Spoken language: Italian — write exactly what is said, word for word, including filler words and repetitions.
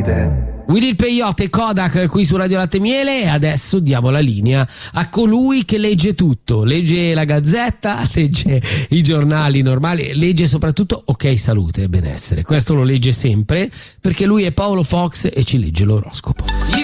salute. Will Peyote e Kodak qui su Radio Latte Miele, e adesso diamo la linea a colui che legge tutto, legge la Gazzetta, legge i giornali normali, legge soprattutto Ok Salute e Benessere, questo lo legge sempre perché lui è Paolo Fox e ci legge l'oroscopo.